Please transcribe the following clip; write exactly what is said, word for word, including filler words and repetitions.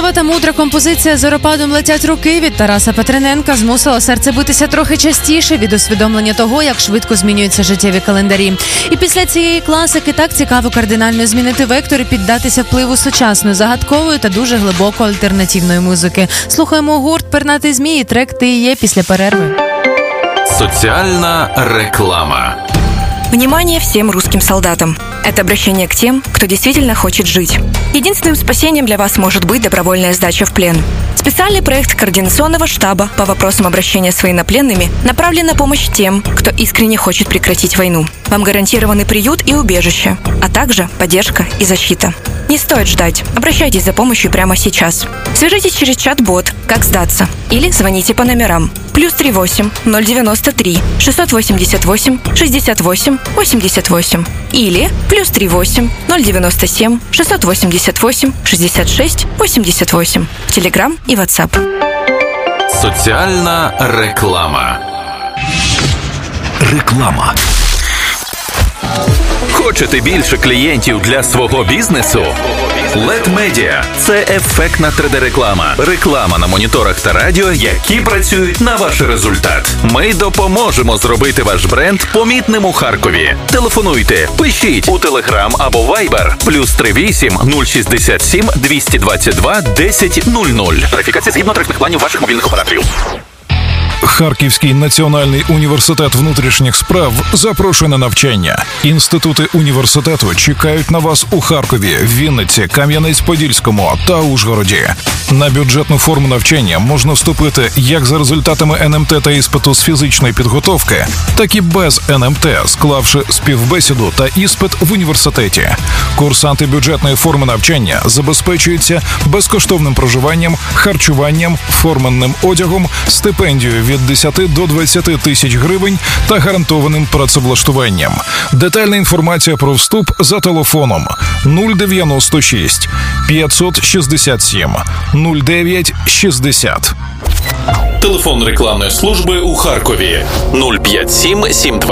Вибачлива та мудра композиція «Зоропадом летять руки» від Тараса Петрененка змусила серце битися трохи частіше від усвідомлення того, як швидко змінюються життєві календарі. І після цієї класики так цікаво кардинально змінити вектор і піддатися впливу сучасної, загадкової та дуже глибоко альтернативної музики. Слухаємо гурт «Пернатий змій» і трек «Ти є» після перерви. Соціальна реклама. Внимание всем русским солдатам. Это обращение к тем, кто действительно хочет жить. Единственным спасением для вас может быть добровольная сдача в плен. Специальный проект Координационного штаба по вопросам обращения с военнопленными направлен на помощь тем, кто искренне хочет прекратить войну. Вам гарантированы приют и убежище, а также поддержка и защита. Не стоит ждать. Обращайтесь за помощью прямо сейчас. Свяжитесь через чат-бот «Как сдаться» или звоните по номерам плюс три восемь ноль девяносто три шестьсот восемьдесят восемь шестьдесят восемь восемьдесят восемь или плюс три восемь ноль девяносто семь шестьсот восемьдесят восемь шестьдесят шесть восемьдесят восемь в Телеграм и WhatsApp. Соціальна реклама. Реклама. Хочете більше клієнтів для свого бізнесу? лед Media – це ефектна три де-реклама. Реклама на моніторах та радіо, які працюють на ваш результат. Ми допоможемо зробити ваш бренд помітним у Харкові. Телефонуйте, пишіть у Telegram або Viber плюс три вісім нуль шістдесят сім двісті двадцять два десять нуль нуль. Тарифікація згідно тарифних планів ваших мобільних операторів. Харківський національний університет внутрішніх справ запрошує на навчання. Інститути університету чекають на вас у Харкові, Вінниці, Кам'янець-Подільському та Ужгороді. На бюджетну форму навчання можна вступити як за результатами ен ем те та іспиту з фізичної підготовки, так і без ен ем те, склавши співбесіду та іспит в університеті. Курсанти бюджетної форми навчання забезпечуються безкоштовним проживанням, харчуванням, форменним одягом, стипендією від десяти до двадцяти тисяч гривень та гарантованим працевлаштуванням. Детальна інформація про вступ за телефоном нуль дев'яносто шість п'ятсот шістдесят сім нуль дев'ять шістдесят. Телефон рекламної служби у Харкові нуль п'ять сім сім два